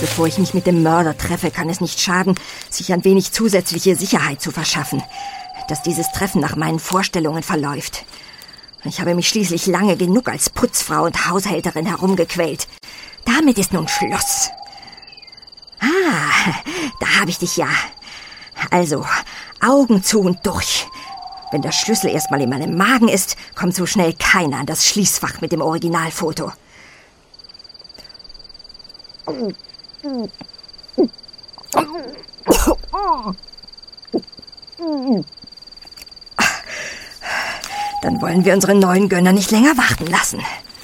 Bevor ich mich mit dem Mörder treffe, kann es nicht schaden, sich ein wenig zusätzliche Sicherheit zu verschaffen, dass dieses Treffen nach meinen Vorstellungen verläuft. Ich habe mich schließlich lange genug als Putzfrau und Haushälterin herumgequält. Damit ist nun Schluss. Ah, da habe ich dich ja. Also, Augen zu und durch. Wenn der Schlüssel erstmal in meinem Magen ist, kommt so schnell keiner an das Schließfach mit dem Originalfoto. Dann wollen wir unseren neuen Gönner nicht länger warten lassen.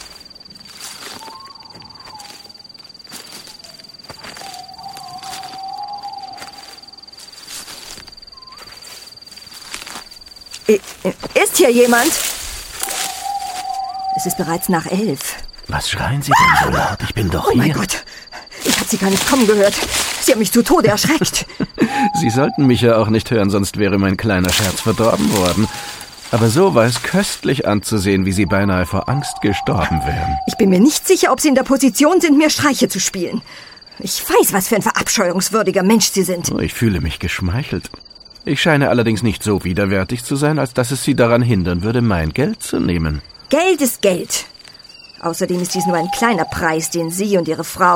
Ist hier jemand? Es ist bereits nach 11. Was schreien Sie denn so laut? Ich bin doch hier. Oh mein Gott, ich habe Sie gar nicht kommen gehört. Sie haben mich zu Tode erschreckt. Sie sollten mich ja auch nicht hören, sonst wäre mein kleiner Scherz verdorben worden. Aber so war es köstlich anzusehen, wie Sie beinahe vor Angst gestorben wären. Ich bin mir nicht sicher, ob Sie in der Position sind, mir Streiche zu spielen. Ich weiß, was für ein verabscheuungswürdiger Mensch Sie sind. Ich fühle mich geschmeichelt. Ich scheine allerdings nicht so widerwärtig zu sein, als dass es Sie daran hindern würde, mein Geld zu nehmen. Geld ist Geld. Außerdem ist dies nur ein kleiner Preis, den Sie und Ihre Frau